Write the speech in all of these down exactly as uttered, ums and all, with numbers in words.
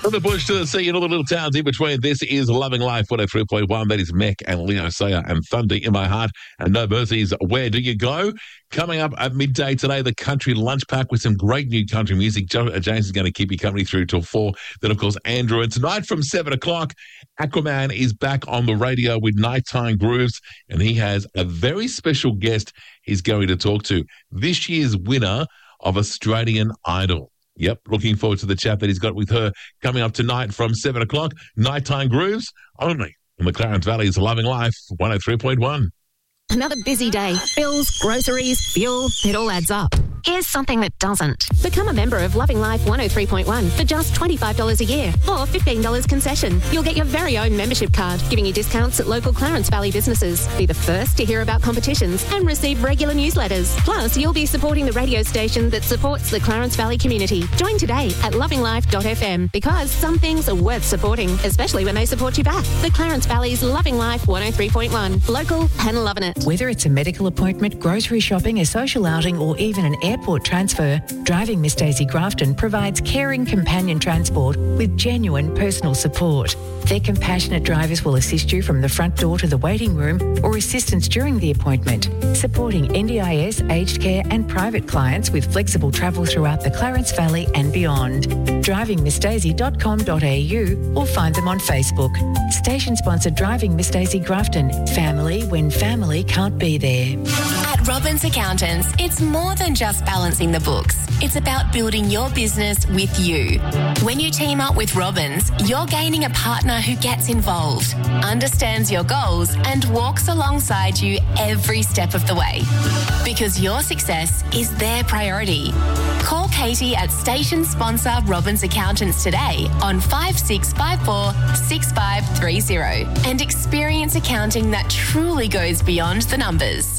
From the bush to the sea and all the little towns in between, this is Loving Life one oh three point one. That is Mech and Leo Sayer and Thunder in My Heart and No Mercies. Where do you go? Coming up at midday today, the Country Lunch Pack with some great new country music. Jo- James is going to keep you company through till four. Then, of course, Andrew. And tonight from seven o'clock, Aquaman is back on the radio with Nighttime Grooves, and he has a very special guest he's going to talk to. This year's winner of Australian Idol. Yep, looking forward to the chat that he's got with her coming up tonight from seven o'clock. Nighttime Grooves, only in the Clarence Valley's Loving Life one oh three point one. Another busy day. Bills, groceries, fuel, it all adds up. Here's something that doesn't. Become a member of Loving Life one oh three point one for just twenty-five dollars a year or fifteen dollars concession. You'll get your very own membership card, giving you discounts at local Clarence Valley businesses. Be the first to hear about competitions and receive regular newsletters. Plus, you'll be supporting the radio station that supports the Clarence Valley community. Join today at loving life dot f m because some things are worth supporting, especially when they support you back. The Clarence Valley's Loving Life one oh three point one. Local and loving it. Whether it's a medical appointment, grocery shopping, a social outing, or even an airport transfer, Driving Miss Daisy Grafton provides caring companion transport with genuine personal support. Their compassionate drivers will assist you from the front door to the waiting room or assistance during the appointment, supporting N D I S, aged care and private clients with flexible travel throughout the Clarence Valley and beyond. driving miss daisy dot com dot a u or find them on Facebook. Station sponsor Driving Miss Daisy Grafton. Family when family can't be there. At Robbins Accountants, it's more than just balancing the books. It's about building your business with you. When you team up with Robbins, you're gaining a partner who gets involved, understands your goals, and walks alongside you every step of the way. Because your success is their priority. Call Katie at station sponsor Robbins Accountants today on five six five four, six five three zero and experience accounting that truly goes beyond the numbers.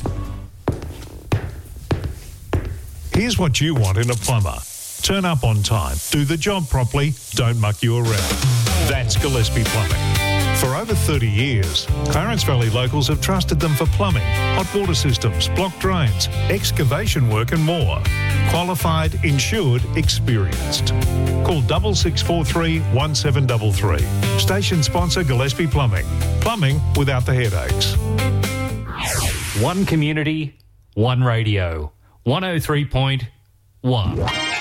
Here's what you want in a plumber. Turn up on time, do the job properly, don't muck you around. That's Gillespie Plumbing. For over thirty years, Clarence Valley locals have trusted them for plumbing, hot water systems, block drains, excavation work and more. Qualified, insured, experienced. Call six six four three, one seven three three. Station sponsor Gillespie Plumbing. Plumbing without the headaches. One community, one radio. one oh three point one.